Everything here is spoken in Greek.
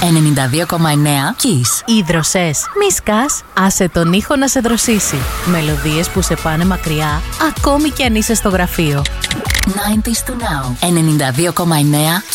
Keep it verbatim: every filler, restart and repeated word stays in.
ενενήντα δύο κόμμα εννέα Kiss. Οι δροσές. Μη σκάς, άσε τον ήχο να σε δροσίσει. Μελωδίες που σε πάνε μακριά, ακόμη κι αν είσαι στο γραφείο. ενενήντα του Now. ενενήντα δύο κόμμα εννέα